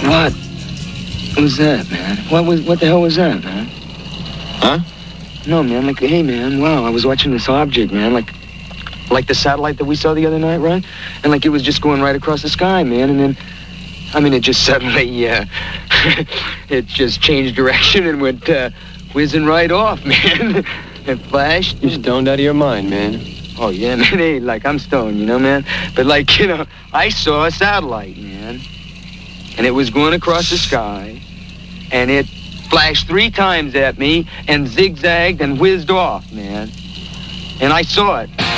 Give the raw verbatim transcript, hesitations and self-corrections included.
What? What was that, man? What was? What the hell was that, man? Huh? No, man. Like, hey, man. Wow, I was watching this object, man. Like, like the satellite that we saw the other night, right? And like it was just going right across the sky, man. And then, I mean, it just suddenly, uh, it just changed direction and went uh, whizzing right off, man. It flashed. You're stoned out of your mind, man. Oh, yeah, man. Hey, like, I'm stoned, you know, man? But, like, you know, I saw a satellite, man. And it was going across the sky. And it flashed three times at me and zigzagged and whizzed off, man. And I saw it.